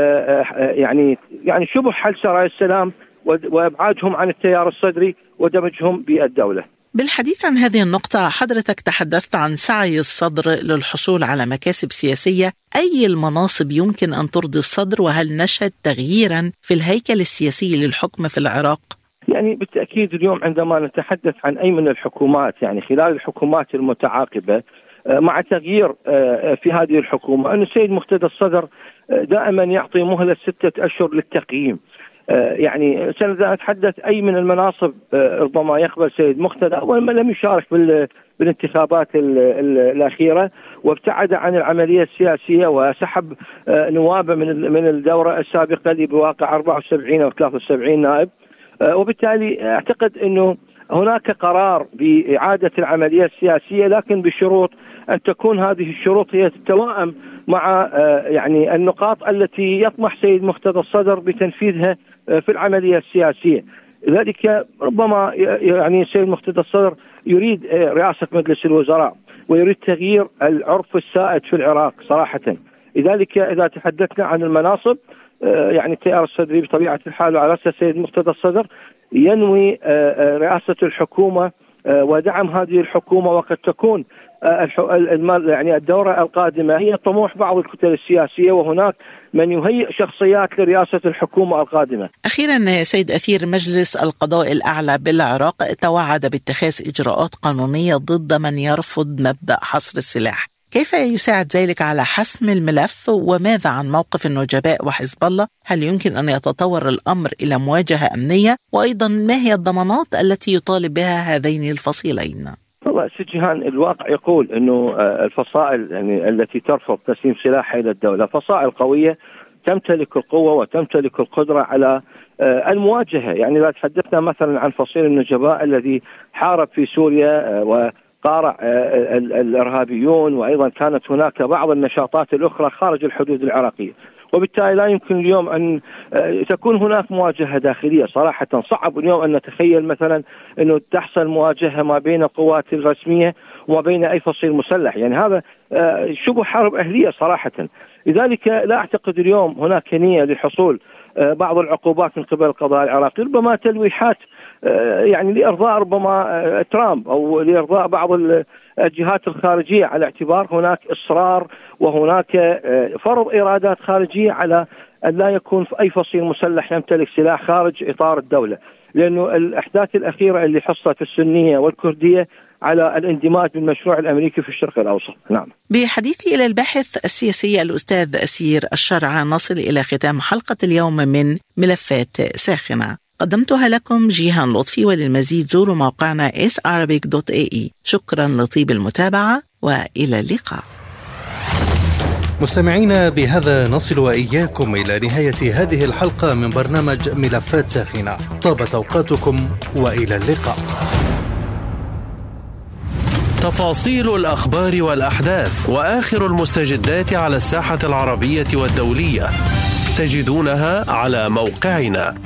يعني شبه حل سرايا السلام وابعادهم عن التيار الصدري ودمجهم بالدولة. بالحديث عن هذه النقطة، حضرتك تحدثت عن سعي الصدر للحصول على مكاسب سياسية. أي المناصب يمكن أن ترضي الصدر، وهل نشهد تغييرا في الهيكل السياسي للحكم في العراق؟ يعني بالتأكيد اليوم عندما نتحدث عن أي من الحكومات، يعني خلال الحكومات المتعاقبة مع تغيير في هذه الحكومة، أن السيد مقتدى الصدر دائما يعطي مهلة 6 أشهر للتقييم. يعني سنتحدث أي من المناصب ربما يقبل سيد مقتدى، ولما لم يشارك بالانتخابات الأخيرة وابتعد عن العملية السياسية وسحب نوابه من الدورة السابقة اللي بواقع 74 أو 73 نائب، وبالتالي أعتقد أنه هناك قرار بإعادة العملية السياسية، لكن بشروط أن تكون هذه الشروط هي تتوائم مع يعني النقاط التي يطمح سيد مقتدى الصدر بتنفيذها في العملية السياسية. لذلك ربما يعني سيد مقتدى الصدر يريد رئاسة مجلس الوزراء ويريد تغيير العرف السائد في العراق صراحة. لذلك إذا تحدثنا عن المناصب، يعني التيار الصدري بطبيعة الحال وعلى رأس السيد مقتدى الصدر ينوي رئاسة الحكومة ودعم هذه الحكومة، وقد تكون يعني الدورة القادمة هي طموح بعض الكتل السياسية، وهناك من يهيئ شخصيات لرئاسة الحكومة القادمة. أخيرا سيد أثير، مجلس القضاء الأعلى بالعراق توعد باتخاذ إجراءات قانونية ضد من يرفض مبدأ حصر السلاح. كيف يساعد ذلك على حسم الملف، وماذا عن موقف النجباء وحزب الله؟ هل يمكن أن يتطور الأمر إلى مواجهة أمنية؟ وأيضا ما هي الضمانات التي يطالب بها هذين الفصيلين؟ والله سجهان الواقع يقول أنه الفصائل يعني التي ترفض تسليم سلاحها إلى الدولة فصائل قوية تمتلك القوة وتمتلك القدرة على المواجهة. يعني إذا تحدثنا مثلا عن فصيل النجباء الذي حارب في سوريا وقارع الإرهابيون، وأيضا كانت هناك بعض النشاطات الأخرى خارج الحدود العراقية، وبالتالي لا يمكن اليوم أن تكون هناك مواجهة داخلية. صراحة صعب اليوم أن نتخيل مثلا أنه تحصل مواجهة ما بين القوات الرسمية وما بين أي فصيل مسلح، يعني هذا شبه حرب أهلية صراحة. لذلك لا أعتقد اليوم هناك نية لحصول بعض العقوبات من قبل القضاء العراقي، ربما تلويحات يعني لإرضاء ربما ترامب أو لإرضاء بعض الجهات الخارجية، على اعتبار هناك إصرار وهناك فرض إرادات خارجية على أن لا يكون في أي فصيل مسلح يمتلك سلاح خارج إطار الدولة، لأنه الأحداث الأخيرة اللي حصلت السنية والكردية على الاندماج بالمشروع الأمريكي في الشرق الأوسط. نعم. بحديثي إلى الباحث السياسي الأستاذ أسير الشرع، نصل إلى ختام حلقة اليوم من ملفات ساخنة، قدمتها لكم جيهان لطفي، وللمزيد زوروا موقعنا sarabic.ae. شكرا لطيب المتابعة وإلى اللقاء. مستمعينا، بهذا نصل وإياكم إلى نهاية هذه الحلقة من برنامج ملفات ساخنة. طابت أوقاتكم وإلى اللقاء. تفاصيل الأخبار والأحداث وآخر المستجدات على الساحة العربية والدولية تجدونها على موقعنا